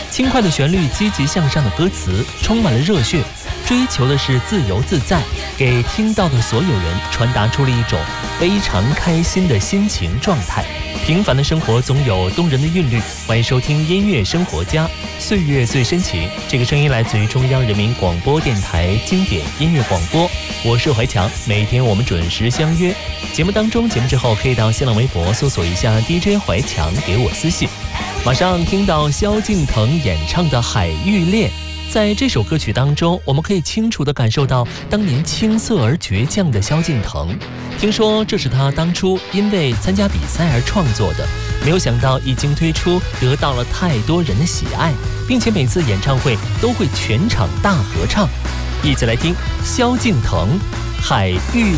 轻快的旋律，积极向上的歌词，充满了热血，追求的是自由自在，给听到的所有人传达出了一种非常开心的心情状态。平凡的生活总有动人的韵律，欢迎收听音乐生活家，岁月最深情。这个声音来自于中央人民广播电台经典音乐广播，我是怀强，每天我们准时相约。节目当中，节目之后可以到新浪微博搜索一下 DJ 怀强，给我私信。马上听到萧敬腾演唱的《海芋恋》。在这首歌曲当中，我们可以清楚地感受到当年青涩而倔强的萧敬腾。听说这是他当初因为参加比赛而创作的，没有想到一经推出，得到了太多人的喜爱，并且每次演唱会都会全场大合唱。一起来听萧敬腾《海芋恋》。